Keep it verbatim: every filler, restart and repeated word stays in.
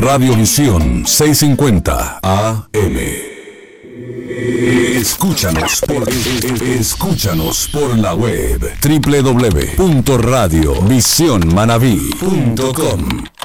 Radiovisión seiscientos cincuenta A M. Escúchanos por, escúchanos por la web doble u doble u doble u punto radio visión manaví punto com.